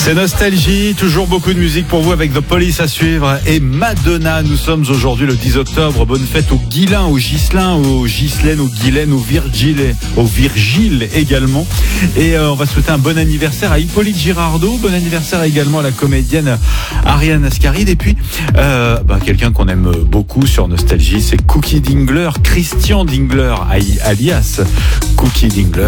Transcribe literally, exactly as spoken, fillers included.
C'est Nostalgie, toujours beaucoup de musique pour vous avec The Police à suivre et Madonna. Nous sommes aujourd'hui le dix octobre. Bonne fête aux Guilain, aux Ghislain, aux Ghislaine, aux Guylaine, aux Virgile, aux Virgile également. Et euh, on va souhaiter un bon anniversaire à Hippolyte Girardot. Bon anniversaire également à la comédienne Ariane Ascaride. Et puis, euh, bah, quelqu'un qu'on aime beaucoup sur Nostalgie, c'est Cookie Dingler, Christian Dingler, alias Cookie Dingler.